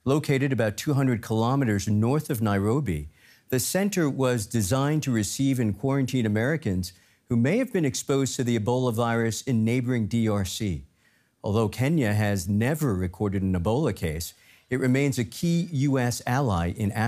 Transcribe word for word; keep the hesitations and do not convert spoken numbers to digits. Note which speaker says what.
Speaker 1: Located about two hundred kilometers north of Nairobi, the center was designed to receive and quarantine Americans who may have been exposed to the Ebola virus in neighboring D R C. Although Kenya has never recorded an Ebola case, it remains a key U S ally in Africa.